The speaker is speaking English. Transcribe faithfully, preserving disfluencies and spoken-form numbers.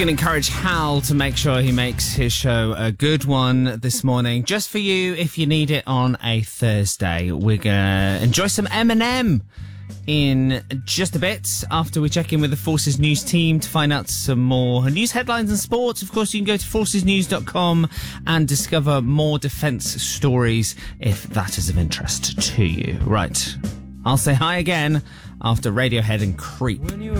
going to encourage Hal to make sure he makes his show a good one this morning. Just for you, if you need it on a Thursday. We're going to enjoy some Eminem in just a bit after we check in with the Forces News team to find out some more news headlines and sports. Of course, you can go to forces news dot com and discover more defence stories if that is of interest to you. Right, I'll say hi again after Radiohead and Creep.